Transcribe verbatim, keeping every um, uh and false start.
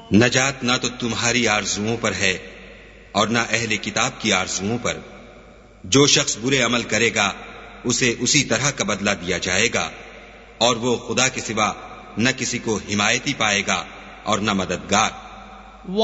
नजात ना तो तुम्हारी आरजुओं पर है और ना अहले किताब की आरजुओं पर। जो शख्स बुरे अमल करेगा उसे उसी तरह का बदला दिया जाएगा, और वो खुदा के सिवा न किसी को हिमायती पाएगा और न मददगार।